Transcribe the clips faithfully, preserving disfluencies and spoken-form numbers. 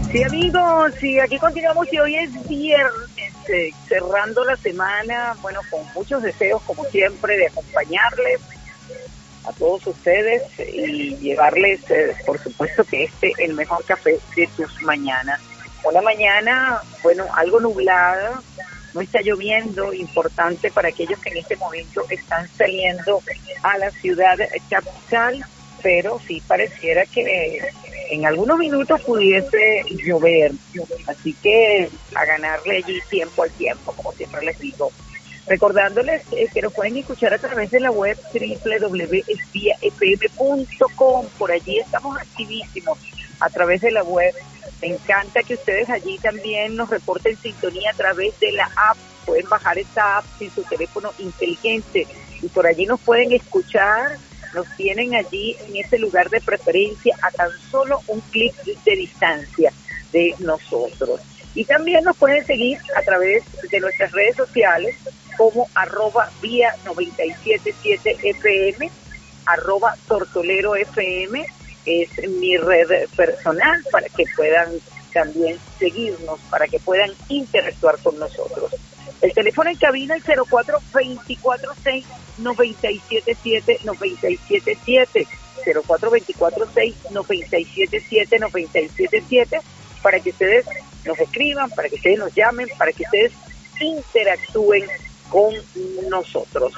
Sí, amigos, sí, aquí continuamos y hoy es viernes, eh, cerrando la semana, bueno, con muchos deseos, como siempre, de acompañarles a todos ustedes y llevarles, eh, por supuesto, que este el mejor café de tus mañanas. Una mañana, bueno, algo nublada, no está lloviendo, importante para aquellos que en este momento están saliendo a la ciudad capital, pero sí pareciera que en algunos minutos pudiese llover, así que a ganarle allí tiempo al tiempo, como siempre les digo. Recordándoles eh, que nos pueden escuchar a través de la web doble u doble u doble u punto espía f m punto com, por allí estamos activísimos a través de la web. Me encanta que ustedes allí también nos reporten sintonía a través de la app, pueden bajar esta app sin su teléfono inteligente y por allí nos pueden escuchar. Nos tienen allí en ese lugar de preferencia a tan solo un clic de distancia de nosotros. Y también nos pueden seguir a través de nuestras redes sociales como arroba vía noventa y siete punto siete F M, arroba tortolero F M, es mi red personal para que puedan también seguirnos, para que puedan interactuar con nosotros. El teléfono en cabina es cero cuatro dos cuatro seis nueve siete siete nueve siete siete, cero cuatro dos cuatro seis nueve siete siete nueve siete siete, para que ustedes nos escriban, para que ustedes nos llamen, para que ustedes interactúen con nosotros.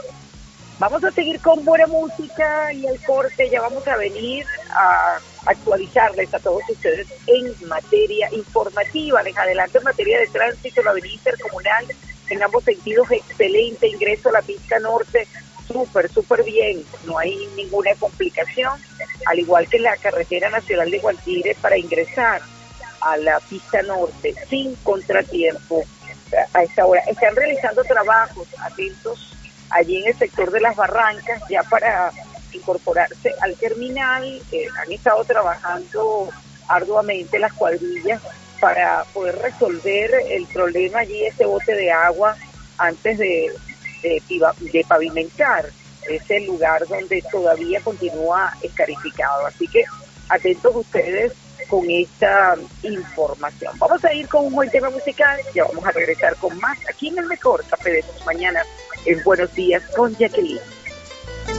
Vamos a seguir con buena música y el corte, ya vamos a venir a actualizarles a todos ustedes en materia informativa. Les adelanto en materia de tránsito, la avenida intercomunal en ambos sentidos excelente, ingreso a la pista norte, súper, súper bien, no hay ninguna complicación, al igual que la carretera nacional de Guatire para ingresar a la pista norte sin contratiempo a esta hora. Están realizando trabajos, atentos, allí en el sector de las Barrancas, ya para incorporarse al terminal. Eh, han estado trabajando arduamente las cuadrillas para poder resolver el problema allí, ese bote de agua, antes de, de, de pavimentar ese lugar donde todavía continúa escarificado. Así que atentos ustedes con esta información. Vamos a ir con un buen tema musical, ya vamos a regresar con más aquí en el mejor café de tus mañanas, en Buenos Días con Jacqueline.